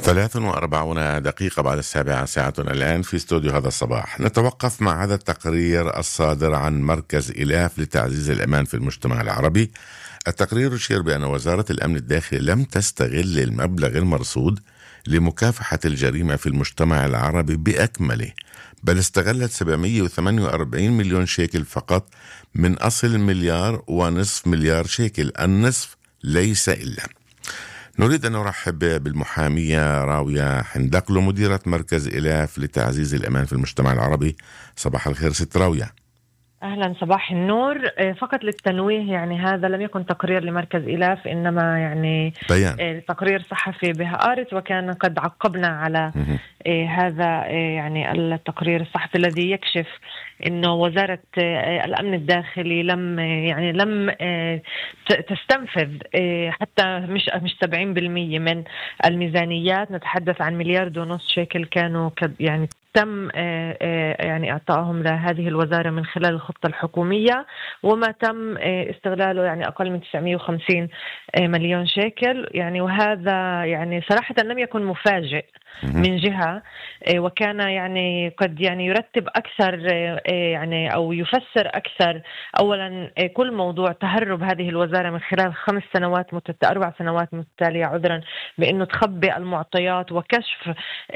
43 دقيقة بعد 7 ساعتنا الآن في استوديو هذا الصباح. نتوقف مع هذا التقرير الصادر عن مركز إلاف لتعزيز الأمان في المجتمع العربي. التقرير يشير بأن وزارة الأمن الداخلي لم تستغل المبلغ المرصود لمكافحة الجريمة في المجتمع العربي بأكمله، بل استغلت 748 مليون شيكل فقط من أصل 1.5 مليار شيكل. النصف ليس إلا. نريد أن نرحب بالمحامية راوية حندقلو، مديرة مركز إلاف لتعزيز الأمان في المجتمع العربي. صباح الخير ست راوية. أهلا، صباح النور. فقط للتنويه، يعني هذا لم يكن تقرير لمركز إلاف، إنما يعني بيان تقرير صحفي بهآرت، وكان قد عقبنا على هذا يعني التقرير الصحفي الذي يكشف إنه وزارة الأمن الداخلي لم تستنفذ حتى مش 70% من الميزانيات. نتحدث عن 1.5 مليار شيكل كانوا يعني تم يعني إعطائهم لهذه الوزارة من خلال الخطة الحكومية، وما تم استغلاله يعني أقل من 950 مليون شيكل. يعني وهذا يعني صراحة لم يكن مفاجئ من جهة، وكان يعني قد يعني يرتب أكثر يعني أو يفسر أكثر. أولا كل موضوع تهرب هذه الوزارة من خلال 4 سنوات متتالية عذرا بأنه تخبئ المعطيات وكشف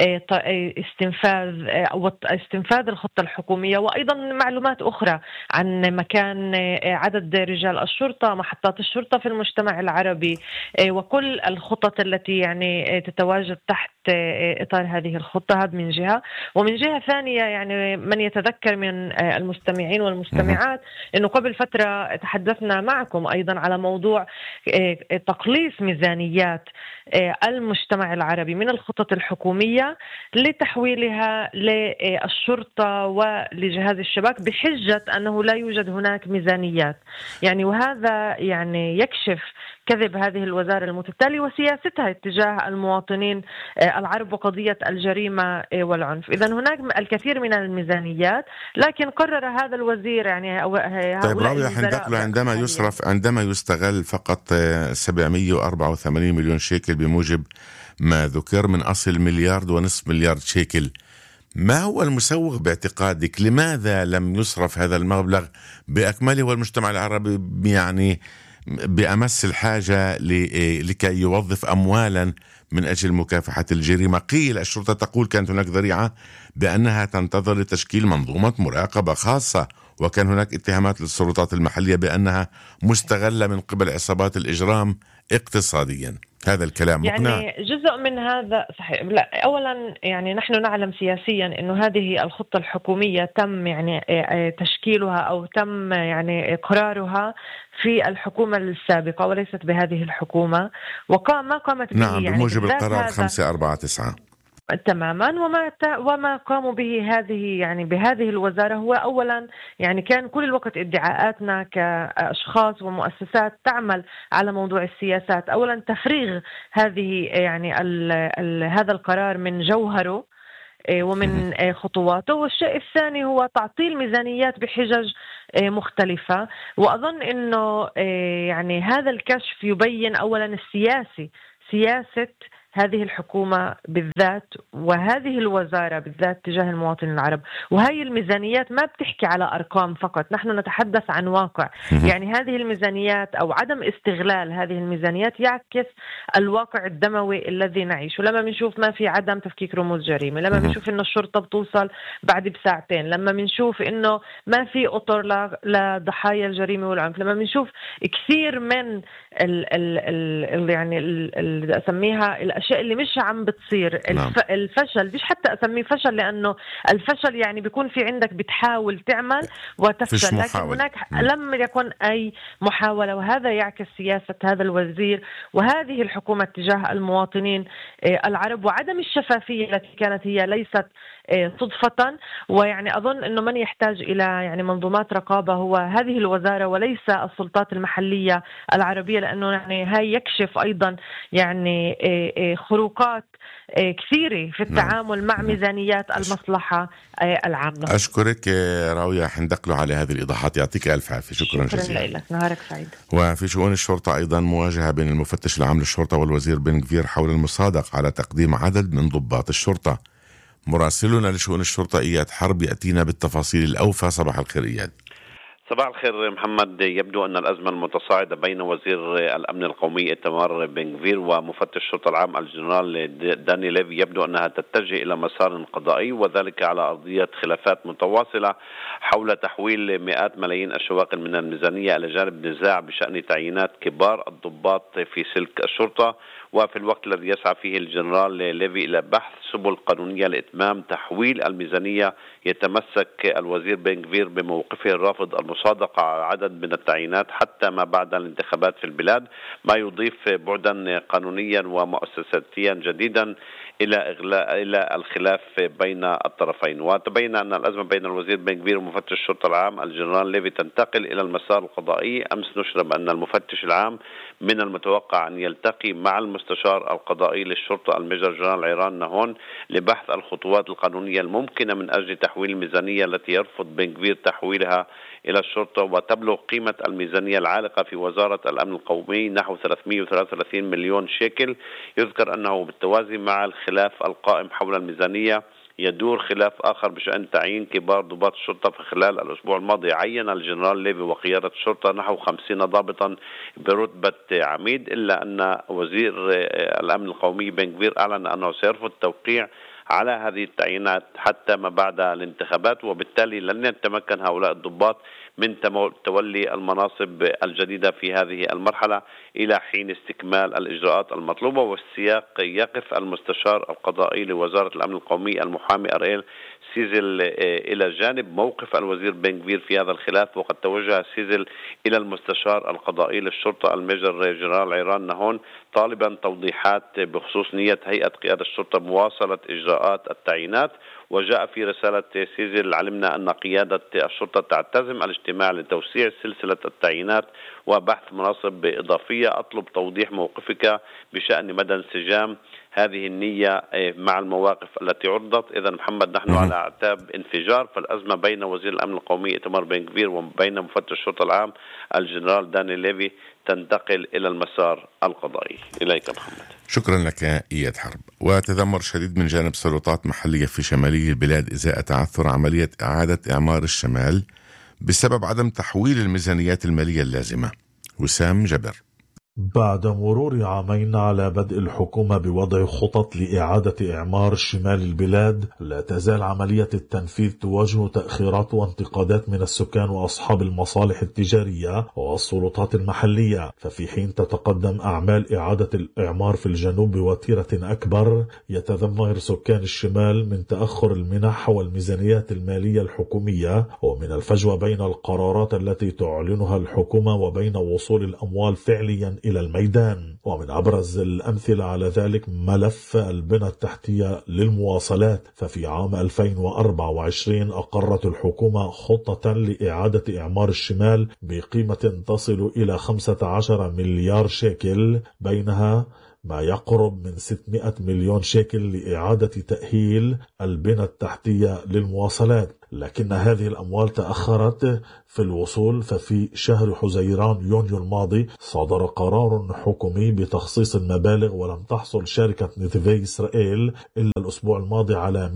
استنفاذ الخطة الحكومية، وأيضا معلومات أخرى عن مكان عدد رجال الشرطة، محطات الشرطة في المجتمع العربي، وكل الخطط التي يعني تتواجد تحت إطار هذه الخطة. هذا من جهة. ومن جهة ثانية يعني من يتذكر من المستمعين والمستمعات أنه قبل فترة تحدثنا معكم أيضا على موضوع تقليص ميزانيات المجتمع العربي من الخطط الحكومية لتحويلها للشرطة ولجهاز الشباك بحجة أنه لا يوجد هناك ميزانيات. يعني وهذا يعني يكشف كذب هذه الوزارة المتتالية وسياستها اتجاه المواطنين العرب وقضية الجريمة والعنف. إذن هناك الكثير من الميزانيات، لكن قرر هذا الوزير يعني طيب راوية حندقلو، عندما يستغل فقط 784 مليون شيكل بموجب ما ذكر من أصل 1.5 مليار شيكل، ما هو المسوغ باعتقادك؟ لماذا لم يصرف هذا المبلغ بأكمله والمجتمع العربي يعني بأمس الحاجة لكي يوظف أموالا من أجل مكافحة الجريمة؟ قيل الشرطة تقول كانت هناك ذريعة بأنها تنتظر لتشكيل منظومة مراقبة خاصة، وكان هناك اتهامات للسلطات المحلية بأنها مستغلة من قبل عصابات الإجرام اقتصاديا. هذا الكلام مقنع؟ يعني جزء من هذا صحيح. لا، أولا يعني نحن نعلم سياسيا أنه هذه الخطة الحكومية تم يعني تشكيلها أو تم يعني قرارها في الحكومة السابقة وليست بهذه الحكومة، ما قامت به نعم يعني بموجب القرار 549 تماما. وما قاموا به بهذه الوزارة هو أولا يعني كان كل الوقت ادعاءاتنا كأشخاص ومؤسسات تعمل على موضوع السياسات، أولا تفريغ هذه يعني هذا القرار من جوهره ومن خطواته، والشيء الثاني هو تعطيل ميزانيات بحجج مختلفة. وأظن أنه يعني هذا الكشف يبين أولا سياسة هذه الحكومة بالذات وهذه الوزارة بالذات تجاه المواطن العرب. وهي الميزانيات ما بتحكي على أرقام فقط، نحن نتحدث عن واقع. يعني هذه الميزانيات أو عدم استغلال هذه الميزانيات يعكس الواقع الدموي الذي نعيشه. لما بنشوف ما في عدم تفكيك رموز جريمة، لما بنشوف إنه الشرطة بتوصل بعد بساعتين، لما بنشوف إنه ما في أطر لضحايا الجريمة والعنف، لما بنشوف كثير من يعني أسميها الأشياء اللي مش عم بتصير. الفشل مش حتى أسميه فشل، لأنه الفشل يعني بيكون في عندك بتحاول تعمل وتفشل، لكن هناك لم يكن أي محاولة. وهذا يعكس سياسة هذا الوزير وهذه الحكومة تجاه المواطنين العرب، وعدم الشفافية التي كانت هي ليست صدفة. ويعني أظن أنه من يحتاج إلى يعني منظومات رقابة هو هذه الوزارة وليس السلطات المحلية العربية، لأنه يعني هاي يكشف أيضا يعني خروقات كثيرة في التعامل مع ميزانيات المصلحة العامة. أشكرك راوية حندقلو على هذه الإيضاحات، يعطيك ألف عافية. شكرا جزيلا لك، نهارك سعيد. وفي شؤون الشرطة أيضا مواجهة بين المفتش العام للشرطة والوزير بن غفير حول المصادق على تقديم عدد من ضباط الشرطة. مراسلنا لشؤون الشرطة إياد حرب يأتينا بالتفاصيل الأوفى. صباح الخير إياد. صباح الخير محمد. يبدو أن الأزمة المتصاعدة بين وزير الأمن القومي إيتمار بن غفير ومفتش الشرطة العام الجنرال داني ليفي يبدو أنها تتجه إلى مسار قضائي، وذلك على أرضية خلافات متواصلة حول تحويل مئات ملايين الشواغل من الميزانية إلى جانب نزاع بشأن تعيينات كبار الضباط في سلك الشرطة. وفي الوقت الذي يسعى فيه الجنرال ليفي إلى بحث سبل قانونية لإتمام تحويل الميزانية، يتمسك الوزير بن غفير بموقفه الرافض المصادقة على عدد من التعيينات حتى ما بعد الانتخابات في البلاد، ما يضيف بعدا قانونيا ومؤسساتيا جديدا إلى الخلاف بين الطرفين. وتبين أن الأزمة بين الوزير بن غفير ومفتش الشرطة العام الجنرال ليفي تنتقل إلى المسار القضائي. أمس نشر بأن المفتش العام من المتوقع أن يلتقي مع المستشار القضائي للشرطة الميجر جنرال عيران نهون لبحث الخطوات القانونية الممكنة من أجل تحويل الميزانية التي يرفض بن غفير تحويلها إلى الشرطة. وتبلغ قيمة الميزانية العالقة في وزارة الأمن القومي نحو 333 مليون شيكل. يذكر أنه بالتوازي مع الخلاف القائم حول الميزانية يدور خلاف آخر بشأن تعيين كبار ضباط الشرطة. في خلال الأسبوع الماضي عين الجنرال ليفي وقيادة الشرطة نحو 50 ضابطا برتبة عميد، إلا أن وزير الأمن القومي بن غفير أعلن أنه سيرفض التوقيع على هذه التعيينات حتى ما بعد الانتخابات، وبالتالي لن يتمكن هؤلاء الضباط من تولي المناصب الجديدة في هذه المرحلة إلى حين استكمال الإجراءات المطلوبة. والسياق يقف المستشار القضائي لوزارة الأمن القومي المحامي أريل سيزل إلى جانب موقف الوزير بن غفير في هذا الخلاف. وقد توجه سيزل إلى المستشار القضائي للشرطة الميجر جنرال عيران نهون طالبا توضيحات بخصوص نية هيئة قيادة الشرطة مواصلة إجراءات التعيينات. وجاء في رسالة سيزل: علمنا أن قيادة الشرطة تعتزم الاجتماع لتوسيع سلسلة التعيينات وبحث مناصب إضافية. أطلب توضيح موقفك بشأن مدى انسجام هذه النية مع المواقف التي عرضت. إذا محمد نحن على أعتاب انفجار، فالأزمة بين وزير الأمن القومي إيتمار بن غفير وبين مفتش الشرطة العام الجنرال داني ليفي تنتقل إلى المسار القضائي. إليك محمد. شكرا لك إياد حرب. وتذمر شديد من جانب سلطات محلية في شمالي البلاد إزاء تعثر عملية إعادة إعمار الشمال بسبب عدم تحويل الميزانيات المالية اللازمة. وسام جبر. بعد مرور عامين على بدء الحكومة بوضع خطط لإعادة إعمار شمال البلاد، لا تزال عملية التنفيذ تواجه تأخيرات وانتقادات من السكان وأصحاب المصالح التجارية والسلطات المحلية. ففي حين تتقدم أعمال إعادة الإعمار في الجنوب بوتيرة أكبر، يتذمر سكان الشمال من تأخر المنح والميزانيات المالية الحكومية ومن الفجوة بين القرارات التي تعلنها الحكومة وبين وصول الأموال فعليا إلى الميدان. ومن أبرز الأمثلة على ذلك ملف البنى التحتية للمواصلات. ففي عام 2024 أقرت الحكومة خطة لإعادة إعمار الشمال بقيمة تصل إلى 15 مليار شيكل، بينها ما يقرب من 600 مليون شيكل لإعادة تأهيل البنى التحتية للمواصلات. لكن هذه الأموال تأخرت في الوصول. ففي شهر حزيران يونيو الماضي صدر قرار حكومي بتخصيص المبالغ، ولم تحصل شركة نيتفي إسرائيل إلا الأسبوع الماضي على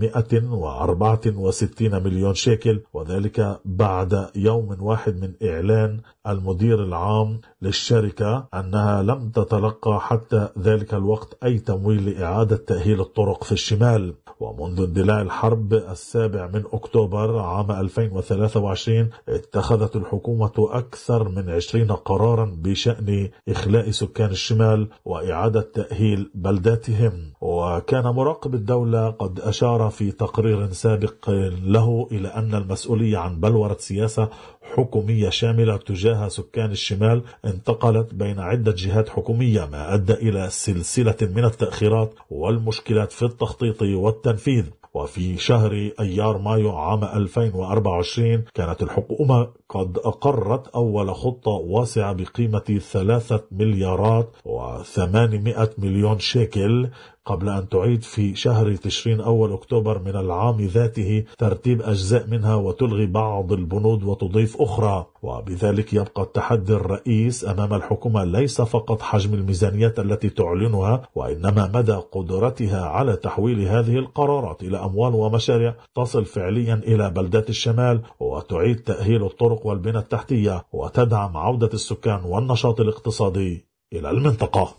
164 مليون شيكل، وذلك بعد يوم واحد من إعلان المدير العام للشركة أنها لم تتلقى حتى ذلك الوقت أي تمويل لإعادة تأهيل الطرق في الشمال. ومنذ اندلاع الحرب 7 أكتوبر عام 2023 اتخذت الحكومة أكثر من 20 قرارا بشأن إخلاء سكان الشمال وإعادة تأهيل بلداتهم. وكان مراقب الدولة قد أشار في تقرير سابق له إلى أن المسؤولية عن بلورة سياسة حكومية شاملة تجاه سكان الشمال انتقلت بين عدة جهات حكومية، ما أدى إلى سلسلة من التأخيرات والمشكلات في التخطيط والتنفيذ. وفي شهر أيار مايو عام 2024 كانت الحكومة قد أقرت أول خطة واسعة بقيمة 3 مليارات و800 مليون شيكل قبل أن تعيد في شهر تشرين أول أكتوبر من العام ذاته ترتيب أجزاء منها وتلغي بعض البنود وتضيف أخرى. وبذلك يبقى التحدي الرئيس أمام الحكومة ليس فقط حجم الميزانيات التي تعلنها، وإنما مدى قدرتها على تحويل هذه القرارات إلى أموال ومشاريع تصل فعليا إلى بلدات الشمال وتعيد تأهيل الطرق والبنى التحتية وتدعم عودة السكان والنشاط الاقتصادي إلى المنطقة.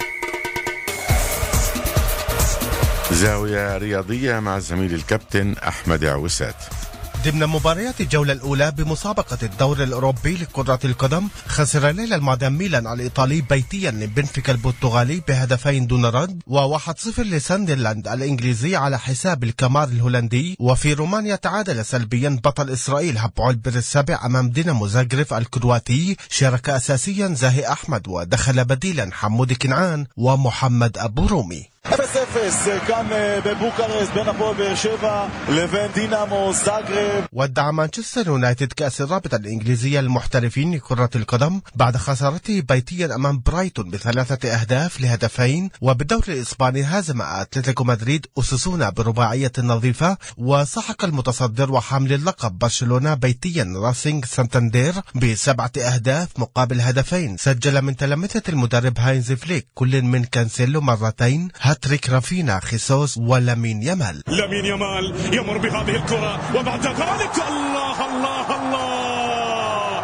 زاوية رياضية مع الزميل الكابتن أحمد عوسات. ضمن مباريات الجولة الأولى بمسابقة الدوري الأوروبي لكرة القدم، خسر الليلة المعدن ميلان الإيطالي بيتيا لبنفيكا البرتغالي بهدفين دون رد، و1-0 لساندرلاند الإنجليزي على حساب الكامار الهولندي. وفي رومانيا تعادل سلبيا بطل إسرائيل هابوعل السابع أمام دينامو زاغريب الكرواتي. شارك أساسيا زاهي أحمد ودخل بديلا حمودي كنعان ومحمد أبو رومي. 0-0 כאן בבוקרשט בין הפועל באר שבע לבין דינמו זאغريب. ودع مانشستر يونايتد كأس الرابطة الإنجليزية للمحترفين لكرة القدم بعد خسارته بيتيا أمام برايتون ب3 أهداف لهدفين. وبالدوري الإسباني هزم أتلتيكو مدريد أساسونا برباعية نظيفة، وسحق المتصدر وحامل اللقب برشلونة بيتيا راسينج سانتاندير ب7 أهداف مقابل هدفين. سجل من تلامذة المدرب هاينز فليك كل من كانسيلو مرتين، هاتريك رافينا خيسوس ولامين يامال. لامين يامال يمر بهذه الكرة وبعد ذلك الله الله الله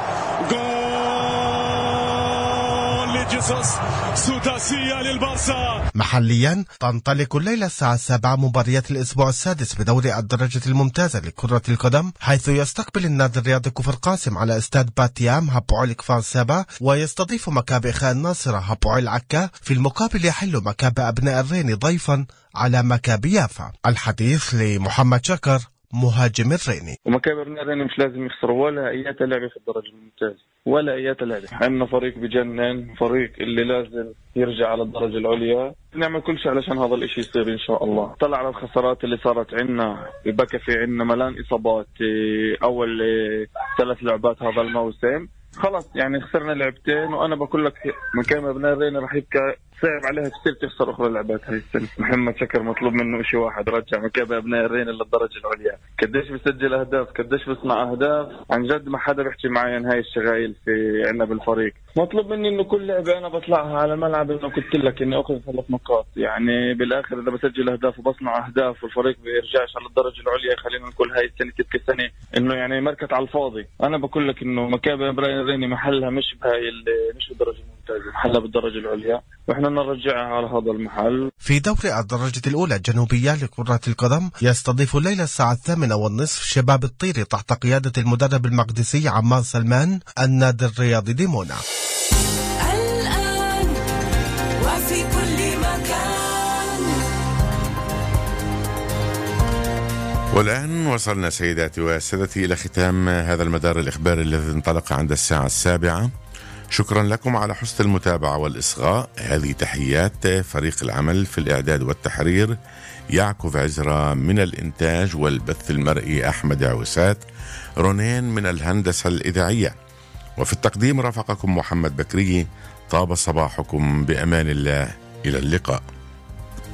جول لجيسوس، سداسية للبارسا. محليا تنطلق الليلة الساعة 7 مباريات الأسبوع السادس بدوري الدرجة الممتازة لكرة القدم، حيث يستقبل النادي الرياضي كفر قاسم على استاد باتيام هابوعل كفار سابا، ويستضيف مكابي خان ناصرة هابوعل عكا. في المقابل يحل مكابي أبناء الرين ضيفا على مكابي يافا. الحديث لمحمد شكر مهاجم الريني. ومكابي أبناء الريني مش لازم يخسروا ولا أي لعبة في الدرجة الممتازة ولا أي لعبة. عندنا فريق بجنن، فريق اللي لازم يرجع على الدرجة العليا. نعمل كل شيء علشان هذا الاشي يصير ان شاء الله. طلع على الخسارات اللي صارت عنا، بكى في عنا ملان اصابات اول 3 لعبات هذا الموسم. خلص يعني خسرنا لعبتين، وانا بقول لك مكان ابناء الرينا راح يبكى صعب عليها كثير تخسر اخرى لعبات هاي السنه. محمد شكر مطلوب منه شيء واحد، رجع مكان ابناء الرينا للدرجه العليا. قديش بيسجل اهداف، قديش بيصنع اهداف، عن جد ما حدا بيحكي معي عن هاي الشغايل في عنا بالفريق. مطلوب مني انه كل لعبه انا بطلعها على الملعب انه قلت لك اني اخذ 3 نقاط، يعني بالاخر اذا بسجل اهداف وبصنع اهداف والفريق بيرجعش على الدرجه العليا، خلينا نقول هاي السنه تبقى سنه انه يعني مركت على الفاضي. انا بقول لك انه مكابي ابراهيم الريني محلها مش مش بالدرجه الممتازه، محلها بالدرجه العليا، واحنا نرجعها على هذا المحل. في دوري الدرجه الاولى الجنوبيه لكره القدم، يستضيف الليله الساعه 8:30 شباب الطيري تحت قياده المدرب المقدسي عمار سلمان النادي الرياضي ديمونا. الآن وفي كل مكان. والآن وصلنا سيداتي وسادتي إلى ختام هذا المدار الإخباري الذي انطلق عند الساعة 7. شكرا لكم على حسن المتابعة والإصغاء. هذه تحيات فريق العمل في الإعداد والتحرير، يعقوب عزرا من الإنتاج والبث المرئي أحمد عوسات، رونين من الهندسة الإذاعية، وفي التقديم رافقكم محمد بكري. طاب صباحكم بأمان الله، إلى اللقاء.